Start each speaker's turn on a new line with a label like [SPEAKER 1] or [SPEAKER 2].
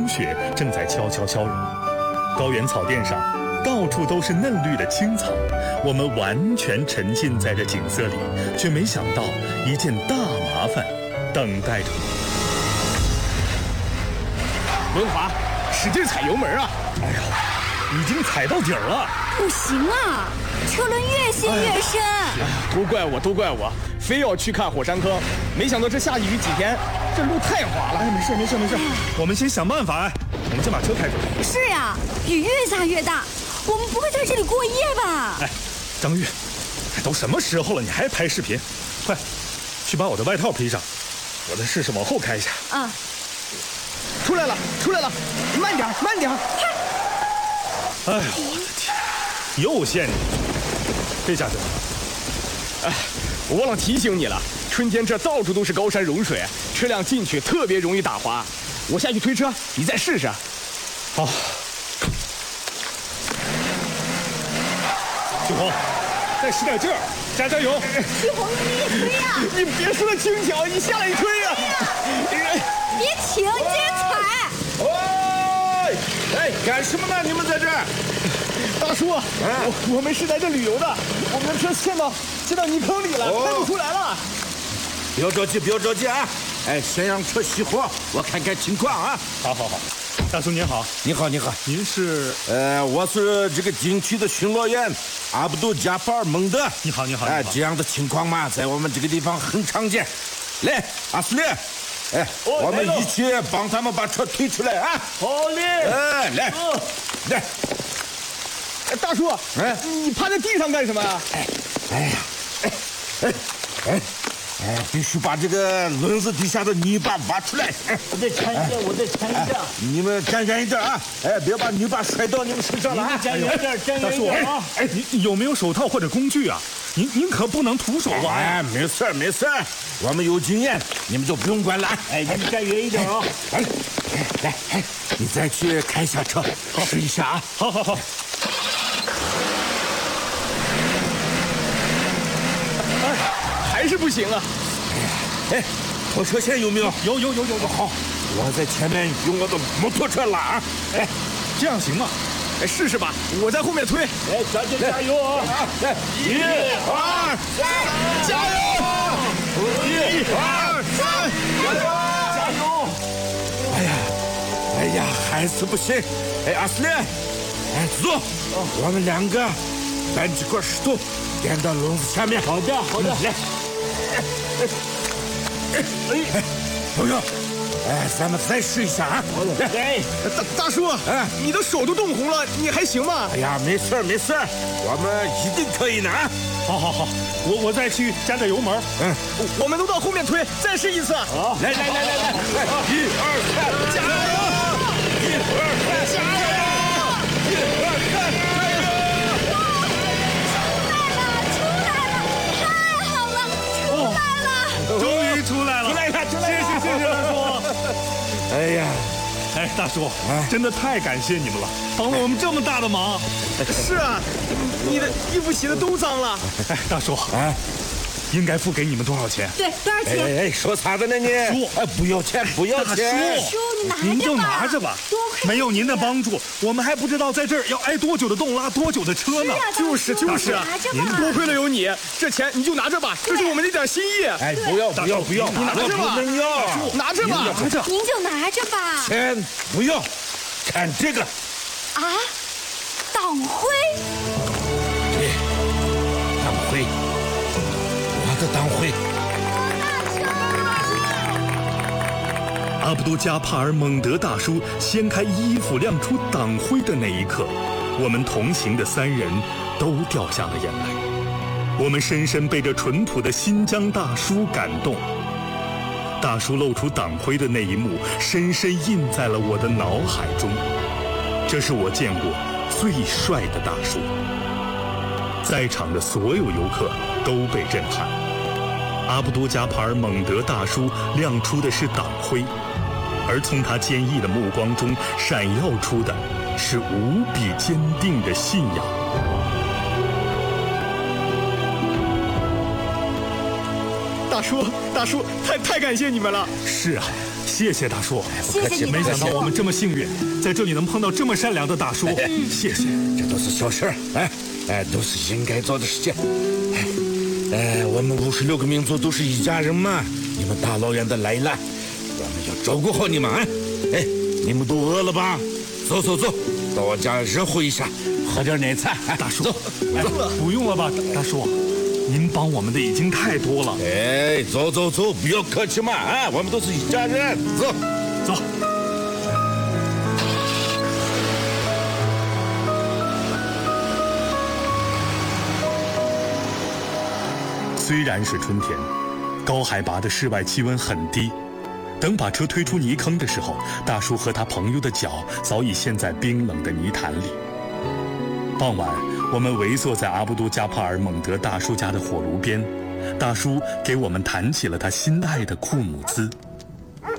[SPEAKER 1] 冬雪正在悄悄消融。高原草甸上，到处都是嫩绿的青草，我们完全沉浸在这景色里，却没想到一件大麻烦等待着我。
[SPEAKER 2] 文华，使劲踩油门啊！
[SPEAKER 1] 哎呀，已经踩到底儿了。
[SPEAKER 3] 不行啊，车轮越陷越深。
[SPEAKER 2] 都怪我，非要去看火山坑，没想到这下雨几天，这路太滑了。
[SPEAKER 1] 没事，我们先想办法。我们先把车开出来。
[SPEAKER 3] 是呀，雨越下越大，我们不会在这里过夜吧？
[SPEAKER 1] 哎，张玉，都什么时候了，你还拍视频？快，去把我的外套披上，我再试试往后开一下。
[SPEAKER 3] 啊，
[SPEAKER 2] 出来了，慢点。
[SPEAKER 1] 哎呦，我的天，又陷进去，这下怎么办？
[SPEAKER 2] 哎，我忘了提醒你了，春天这到处都是高山融水，车辆进去特别容易打滑。我下去推车，你再试试。
[SPEAKER 1] 好。秋红，再使点劲儿，加油！
[SPEAKER 3] 秋红，你推呀！
[SPEAKER 2] 你别说的轻巧，你下来一推呀！
[SPEAKER 3] 别停，接着踩！
[SPEAKER 4] 哎，干什么呢？你们在这儿？
[SPEAKER 2] 大叔，我们是来这旅游的，我们的车陷到泥坑里了，开不出来了。
[SPEAKER 4] 不要着急啊！哎，先让车熄火，我看看情况啊。
[SPEAKER 1] 好，大叔您好。
[SPEAKER 4] 你好，
[SPEAKER 1] 您是？
[SPEAKER 4] 我是这个景区的巡逻员阿卜杜加法尔蒙德。
[SPEAKER 1] 你好。
[SPEAKER 4] 哎，这样的情况嘛，在我们这个地方很常见。来，阿斯利，哎，我们一起帮他们把车推出来啊！
[SPEAKER 2] 好嘞！
[SPEAKER 4] 哎，来。
[SPEAKER 2] 大叔，你趴在地上干什么呀？
[SPEAKER 4] 必须把这个轮子底下的泥巴挖出来。
[SPEAKER 5] 我再缠一下。
[SPEAKER 4] 你们站远一点啊！哎，别把泥巴摔到你们身上了啊！
[SPEAKER 5] 站远一点
[SPEAKER 1] 大叔
[SPEAKER 5] 啊！
[SPEAKER 1] 哎，你有没有手套或者工具啊？您可不能徒手挖呀！
[SPEAKER 4] 哎，没事，我们有经验，你们就不用管了。
[SPEAKER 5] 哎，你们站远一点啊！
[SPEAKER 4] 来，你再去开一下车，试一下啊！
[SPEAKER 1] 好。
[SPEAKER 2] 还是不行啊！
[SPEAKER 4] 哎，拖车线有没有？
[SPEAKER 1] 有。
[SPEAKER 4] 好，我在前面用我的摩托车拉啊！
[SPEAKER 1] 哎，这样行吗？
[SPEAKER 2] 哎，试试吧，我在后面推。
[SPEAKER 5] 哎，小姐加油啊！
[SPEAKER 4] 来，1、2、3，加油！1、2、3，加油！哎呀，还是不行。哎，阿斯利，哎，走，我们两个搬几块石头垫到笼子下面。
[SPEAKER 5] 好的，
[SPEAKER 4] 来。朋友，咱们再试一下啊！
[SPEAKER 2] 来，大叔，你的手都冻红了，你还行吗？
[SPEAKER 4] 哎呀，没事，我们一定可以的啊！
[SPEAKER 1] 好，我再去加点油门。
[SPEAKER 2] 我们都到后面推，再试一次。
[SPEAKER 4] 好，来，1、2、3，加油！1、2、3，加油！1、2、3，加油！
[SPEAKER 1] 终于出来了！谢谢大叔。
[SPEAKER 4] 哎呀，
[SPEAKER 1] 大叔，真的太感谢你们了，帮了我们这么大的忙。
[SPEAKER 2] 是啊，你的衣服洗的都脏了。
[SPEAKER 1] 大叔，应该付给你们多少钱？
[SPEAKER 3] 对，多少钱？
[SPEAKER 4] 哎，说啥的呢你？不要钱。
[SPEAKER 3] 叔，
[SPEAKER 1] 您就拿着吧。
[SPEAKER 3] 多亏
[SPEAKER 1] 没有您的帮助，我们还不知道在这儿要挨多久的冻，拉多久的车呢。
[SPEAKER 2] 就是啊，您多亏了有你，这钱你就拿着吧，这是我们的一点心意。
[SPEAKER 4] 哎，不要，
[SPEAKER 2] 你拿着吧，拿着吧，
[SPEAKER 3] 您就拿着吧。
[SPEAKER 4] 钱不要，看这个。
[SPEAKER 3] 啊，党徽。
[SPEAKER 4] 对，党徽，我的党徽。
[SPEAKER 1] 阿卜杜加帕尔蒙德大叔掀开衣服亮出党徽的那一刻，我们同行的3人都掉下了眼泪。我们深深被这淳朴的新疆大叔感动。大叔露出党徽的那一幕，深深印在了我的脑海中。这是我见过最帅的大叔。在场的所有游客都被震撼。阿卜杜加帕尔蒙德大叔亮出的是党徽，而从他坚毅的目光中闪耀出的是无比坚定的信仰。
[SPEAKER 2] 大叔，太感谢你们了。
[SPEAKER 1] 是啊， 谢谢大叔，
[SPEAKER 3] 谢谢你，
[SPEAKER 1] 没想到我们这么幸运，在这里能碰到这么善良的大叔，谢谢。
[SPEAKER 4] 这都是小事儿，都是应该做的事情。我们56个民族都是一家人嘛，你们大老远的来了，我们要照顾好你们啊！你们都饿了吧？走，到我家热乎一下，喝点奶茶。
[SPEAKER 1] 大叔，
[SPEAKER 4] 走，
[SPEAKER 1] 不用了吧，大叔，您帮我们的已经太多了。
[SPEAKER 4] 走，不要客气嘛，我们都是一家人，走。
[SPEAKER 1] 虽然是春天，高海拔的室外气温很低。等把车推出泥坑的时候，大叔和他朋友的脚早已陷在冰冷的泥潭里。傍晚，我们围坐在阿布都加帕尔蒙德大叔家的火炉边，大叔给我们谈起了他心爱的库姆兹。